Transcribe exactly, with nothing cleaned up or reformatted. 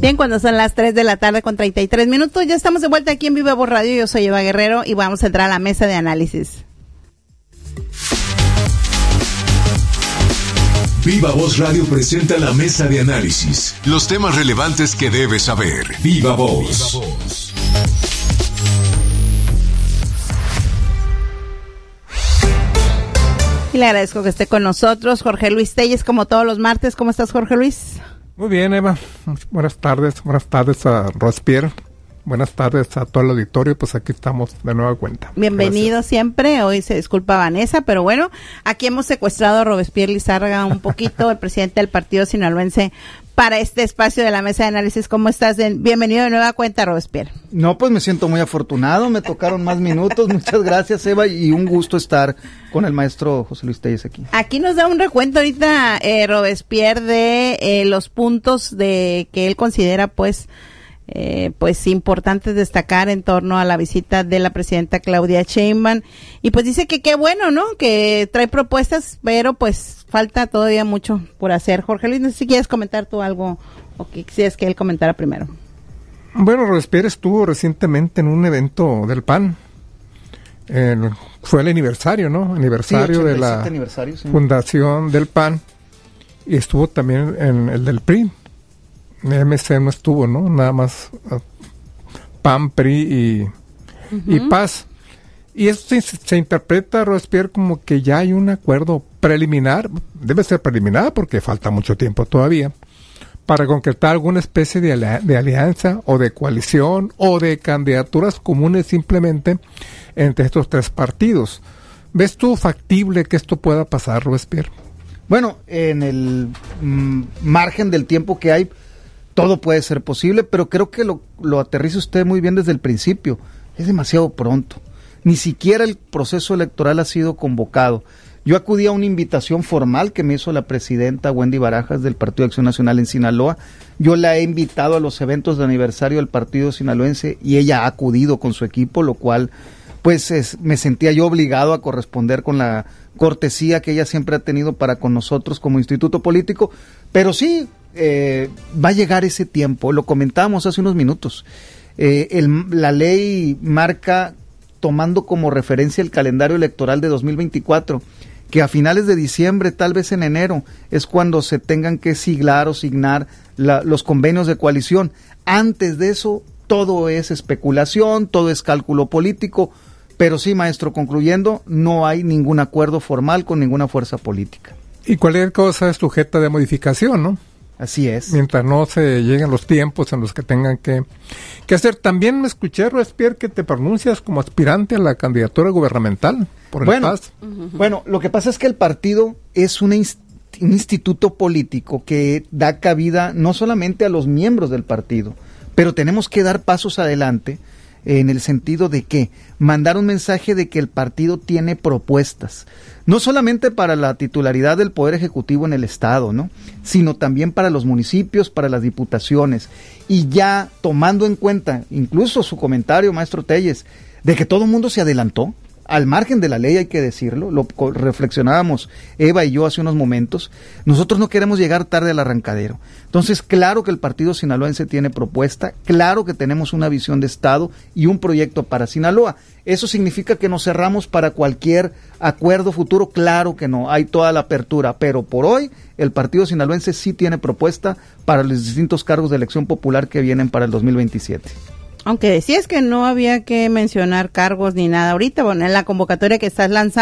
Bien, cuando son las tres de la tarde con treinta y tres minutos, ya estamos de vuelta aquí en Viva Voz Radio. Yo soy Eva Guerrero y vamos a entrar a la mesa de análisis. Viva Voz Radio presenta la mesa de análisis. Los temas relevantes que debes saber. Viva Voz. Viva Voz. Y le agradezco que esté con nosotros Jorge Luis Telles, como todos los martes. ¿Cómo estás, Jorge Luis? Muy bien, Eva. Buenas tardes. Buenas tardes a Robespierre. Buenas tardes a todo el auditorio. Pues aquí estamos de nueva cuenta. Bienvenido. Gracias. Siempre. Hoy se disculpa Vanessa, pero bueno, aquí hemos secuestrado a Robespierre Lizárraga un poquito, el presidente del partido sinaloense, para este espacio de la mesa de análisis. ¿Cómo estás? Bienvenido de nueva cuenta, Robespierre. No, pues me siento muy afortunado, me tocaron más minutos. Muchas gracias, Eva, y un gusto estar con el maestro José Luis Telles aquí. Aquí nos da un recuento ahorita eh, Robespierre de eh, los puntos de que él considera pues Eh, pues importantes destacar en torno a la visita de la presidenta Claudia Sheinbaum, y pues dice que qué bueno, ¿no? Que trae propuestas, pero pues falta todavía mucho por hacer. Jorge Luis, no sé si quieres comentar tú algo o que quisieras que él comentara primero. Bueno, Robespierre estuvo recientemente en un evento del P A N. Eh, fue el aniversario, ¿no? Aniversario sí, de la aniversario, sí. fundación del P A N, y estuvo también en el del P R I. M C no estuvo, ¿no? Nada más uh, P A N, P R I y, uh-huh. y P A S. Y eso se, se interpreta, Robespierre, como que ya hay un acuerdo preliminar, debe ser preliminar porque falta mucho tiempo todavía, para concretar alguna especie de, ali- de alianza o de coalición o de candidaturas comunes simplemente entre estos tres partidos. ¿Ves tú factible que esto pueda pasar, Robespierre? Bueno, en el mm, margen del tiempo que hay, todo puede ser posible, pero creo que lo, lo aterriza usted muy bien desde el principio. Es demasiado pronto. Ni siquiera el proceso electoral ha sido convocado. Yo acudí a una invitación formal que me hizo la presidenta Wendy Barajas del Partido de Acción Nacional en Sinaloa. Yo la he invitado a los eventos de aniversario del partido sinaloense y ella ha acudido con su equipo, lo cual pues es, me sentía yo obligado a corresponder con la cortesía que ella siempre ha tenido para con nosotros como instituto político. Pero sí, Eh, va a llegar ese tiempo, lo comentábamos hace unos minutos. Eh, el, la ley marca, tomando como referencia el calendario electoral de dos mil veinticuatro, que a finales de diciembre, tal vez en enero, es cuando se tengan que siglar o signar la, los convenios de coalición. Antes de eso, todo es especulación, todo es cálculo político, pero sí, maestro, concluyendo, no hay ningún acuerdo formal con ninguna fuerza política. Y cualquier cosa es sujeta de modificación, ¿no? Así es. Mientras no se lleguen los tiempos en los que tengan que, que hacer. También me escuché, Robespierre, que te pronuncias como aspirante a la candidatura gubernamental por el bueno, P A S. Uh-huh. Bueno, lo que pasa es que el partido es una inst- un instituto político que da cabida no solamente a los miembros del partido, pero tenemos que dar pasos adelante en el sentido de que mandar un mensaje de que el partido tiene propuestas, no solamente para la titularidad del Poder Ejecutivo en el Estado, ¿no?, sino también para los municipios, para las diputaciones, y ya tomando en cuenta incluso su comentario, maestro Telles, de que todo el mundo se adelantó, al margen de la ley, hay que decirlo, lo reflexionábamos Eva y yo hace unos momentos, nosotros no queremos llegar tarde al arrancadero. Entonces, claro que el partido sinaloense tiene propuesta, claro que tenemos una visión de Estado y un proyecto para Sinaloa. ¿Eso significa que nos cerramos para cualquier acuerdo futuro? Claro que no, hay toda la apertura, pero por hoy el partido sinaloense sí tiene propuesta para los distintos cargos de elección popular que vienen para el dos mil veintisiete. Aunque decías que no había que mencionar cargos ni nada ahorita, bueno, en la convocatoria que estás lanzando